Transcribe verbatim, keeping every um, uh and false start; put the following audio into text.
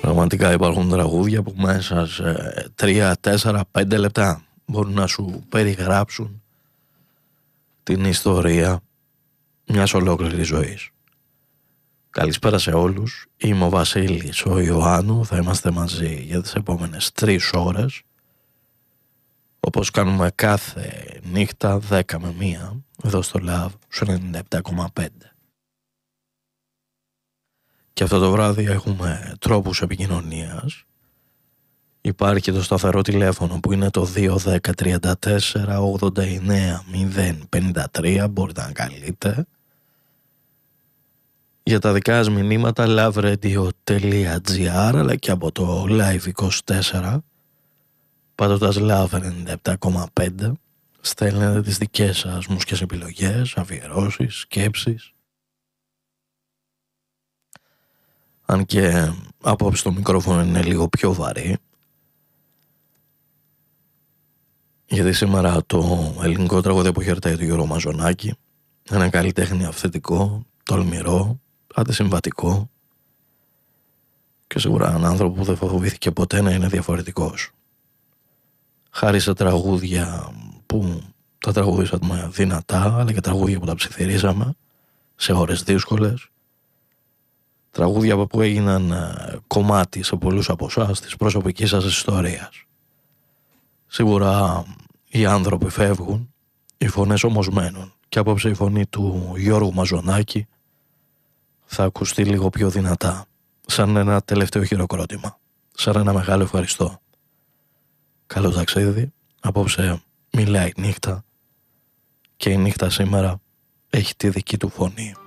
Πραγματικά υπάρχουν τραγούδια που μέσα σε τρία, τέσσερα, πέντε λεπτά μπορούν να σου περιγράψουν την ιστορία μιας ολόκληρης ζωής. Καλησπέρα σε όλους, είμαι ο Βασίλης ο Ιωάννου, θα είμαστε μαζί για τις επόμενες τρεις ώρες, όπως κάνουμε κάθε νύχτα δέκα με μία, εδώ στο Love στο ενενήντα επτά κόμμα πέντε. Και αυτό το βράδυ έχουμε τρόπους επικοινωνίας. Υπάρχει και το σταθερό τηλέφωνο που είναι το δύο ένα μηδέν τρία τέσσερα ογδόντα εννέα μηδέν πενήντα τρία, μπορείτε να καλείτε. Για τα δικά σας μηνύματα loveredio τελεία gr, αλλά και από το Live είκοσι τέσσερα, πατώντας Love ενενήντα επτά κόμμα πέντε, στέλνετε τις δικές σας μουσικές επιλογές, αφιερώσεις, σκέψεις. Αν και απόψε το μικρόφωνο είναι λίγο πιο βαρύ, γιατί σήμερα το ελληνικό τραγούδι αποχαιρετάει τον Γιώργο Μαζονάκη, ένα καλλιτέχνη αυθεντικό, τολμηρό, αντισυμβατικό και σίγουρα έναν άνθρωπο που δεν φοβήθηκε ποτέ να είναι διαφορετικός. Χάρη σε τραγούδια που τα τραγουδήσαμε δυνατά, αλλά και τραγούδια που τα ψιθυρίζαμε σε ώρες δύσκολες, τραγούδια που έγιναν κομμάτι σε πολλούς από εσάς της προσωπικής σας ιστορίας. Σίγουρα οι άνθρωποι φεύγουν, οι φωνές όμως μένουν, και απόψε η φωνή του Γιώργου Μαζονάκη θα ακουστεί λίγο πιο δυνατά, σαν ένα τελευταίο χειροκρότημα, σαν ένα μεγάλο ευχαριστώ. Καλό ταξίδι, απόψε μιλάει η νύχτα και η νύχτα σήμερα έχει τη δική του φωνή.